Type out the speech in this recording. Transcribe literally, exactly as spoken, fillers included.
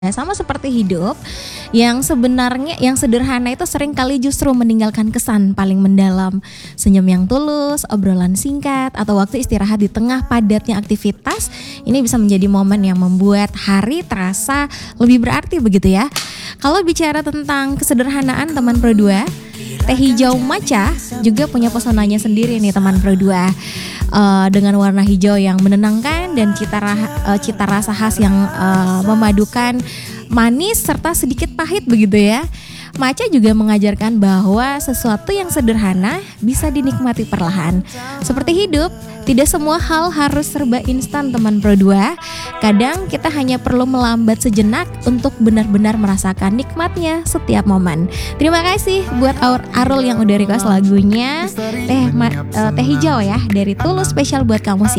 Nah, sama seperti hidup, yang sebenarnya yang sederhana itu sering kali justru meninggalkan kesan paling mendalam. Senyum yang tulus, obrolan singkat, atau waktu istirahat di tengah padatnya aktivitas, ini bisa menjadi momen yang membuat hari terasa lebih berarti begitu ya. Kalau bicara tentang kesederhanaan teman Pro dua, teh hijau matcha juga punya pesonanya sendiri nih teman Pro dua. Uh, dengan warna hijau yang menenangkan dan cita, ra- uh, cita rasa khas yang uh, memadukan manis serta sedikit pahit begitu ya. Matcha juga mengajarkan bahwa sesuatu yang sederhana bisa dinikmati perlahan. Seperti hidup, tidak semua hal harus serba instan teman Pro dua. Kadang kita hanya perlu melambat sejenak untuk benar-benar merasakan nikmatnya setiap momen. Terima kasih buat Aur Arul yang udah request lagunya Teh ma- uh, Teh Hijau ya dari Tulus spesial buat kamu sih.